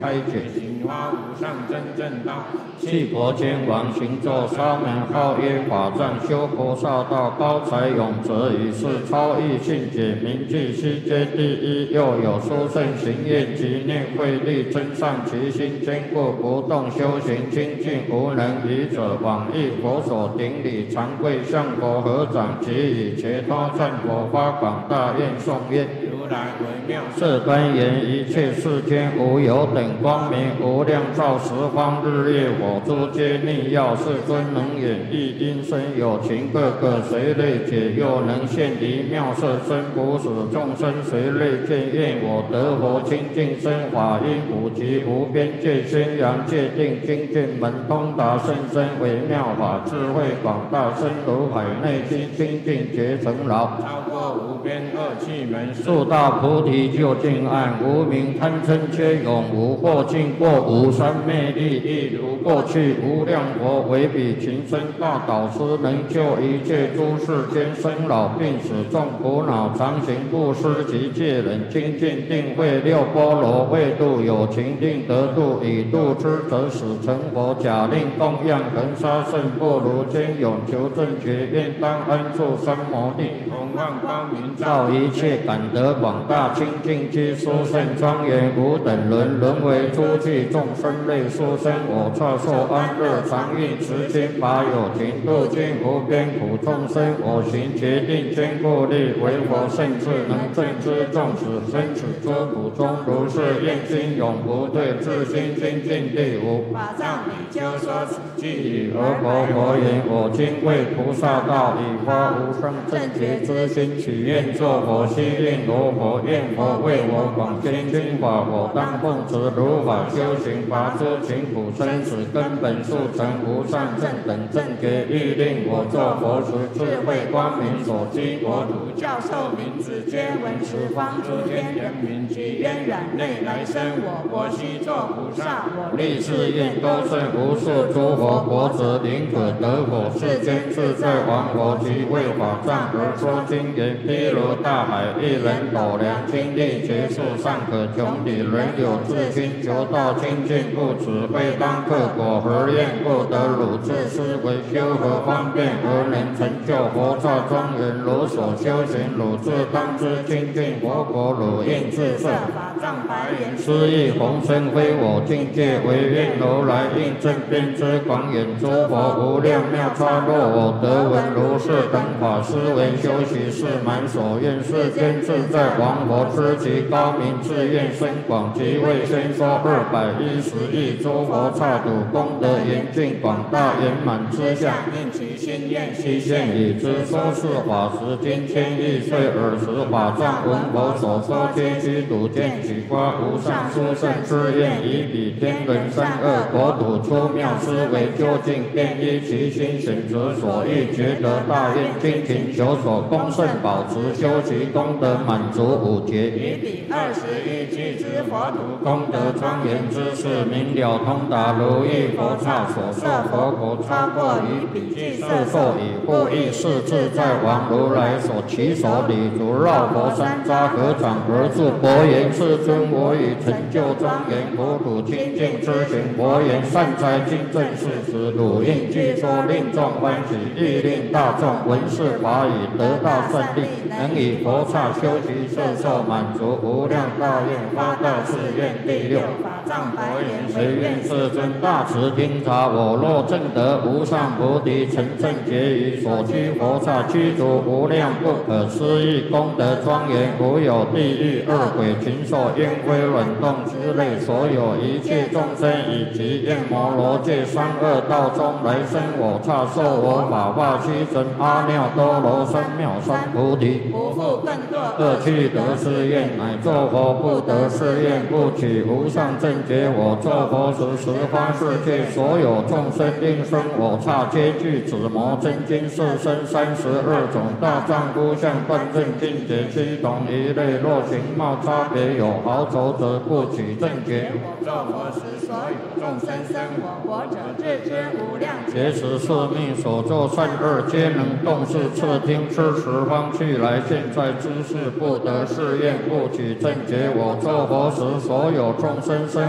开解。 行花无上真正道， 弃婆天王行咒沙门号耶法藏，修菩萨道，高才永泽，以是超异性解，名句悉皆第一。又有殊胜行业及念慧力，增上其心，坚固不动，修行精进，无能愚者，往诣佛所顶礼，常跪向佛合掌，即以切多赞佛，发广大愿颂曰： 如来为妙是端言，一切世间无有等光明，无量照十方日月火珠皆逆耀。世尊能演绎因身有情，个个随类解，又能现离妙色身，不使众生随类见。愿我得佛清净身，法音普及无边界，宣扬界定精进门，通达甚深微妙法，智慧广大，深如海内心，清净觉成劳， 超过无边恶趣门， 速大菩提究竟岸，无明贪嗔皆永无，或尽过无三昧力，亦如过去无量佛为彼情深大导师，能救一切诸世间生老病死众苦恼，常行布施及戒忍，精进定慧六波罗，为度有情定得度，以度之则使成佛。假令供养恒沙圣不如坚勇求正觉，愿当安住三摩地， 弘望光明照一切感得广大清净居殊胜庄严，无等伦，沦为诸趣众生类殊生。我刹受安乐常运持心，法有情度尽无边苦众生。我行决定坚固力，为佛圣智能正知众使生死诸苦中，如是愿心永不退，自心精进地无。 法藏比丘说此句， 而佛言：我今为菩萨道，以发无上正觉之心，许愿作佛，悉令罗佛，愿佛为我广宣经法，我当奉持如法修行，拔诸情苦生死根本，速成无上正等正觉。欲令我作佛时，智慧光明所居国土， 教授名字皆闻十方诸天人民，及渊远内来生我国须作菩萨，我立誓愿多胜无数诸佛，国子宁可得果。世间自在王佛及为法藏而说经言，譬如大海，一人斗量，精力结束尚可穷底，人有自心求道清净，故此非当克果，何愿不得汝自思维，修何方便而能成就佛刹庄严？如所修行，汝自当知清净佛果，汝应自设法藏白言， 斯亦弘身非我境界，唯愿如来应正遍知广远，诸佛无量妙差，若我得闻如是等法，思维修习是满所愿。世间自在王佛知其高明，自愿深广，即为宣说210亿诸佛刹土，功德严峻广大圆满之下， 应其心愿悉现已知。说是法时，今千亿岁尔时，法藏闻佛所说，皆须睹见取发无上殊胜之愿，以彼天人三恶国土出妙思维，究竟便依其心选择所欲，觉得大愿精勤求索，功胜保持，修习功德满足五劫， 以彼21具之佛土， 功德庄严之事，明了通达如意佛刹所设佛国，超过于彼具色受以护益是自在王如来所起手礼足，绕佛山楂合掌而住，佛言：世尊，我已成就庄严国土清净之行。佛言：善哉，今正是时，汝应具说，令众欢喜，亦令大众闻是法语，得大胜利，能以佛刹修习摄受满足无量大愿，发大誓愿。第六， 法藏白言， 唯愿世尊大慈听察，我若证得无上菩提，成正觉于所居佛刹，居住无量不可思议功德庄严，无有地狱恶鬼禽兽烟灰卵动之类，所有一切众生以及焰摩罗界三恶道中来生我刹，受我法化须成阿耨多罗三藐三菩提， 不复更堕恶趣得是愿，乃作佛不得是愿，不取无上正觉。我作佛时，十方世界所有众生应生我刹，皆具紫魔真经色身32种大丈夫相，断正境界七种一类。若形貌差别有毫轴者，不取正觉。 作佛时，所有众生生我国者，自知无量劫持是命所作善恶，皆能动视侧听知十方去来。现在知识不得是愿，不取正觉。我作佛时，所有众生生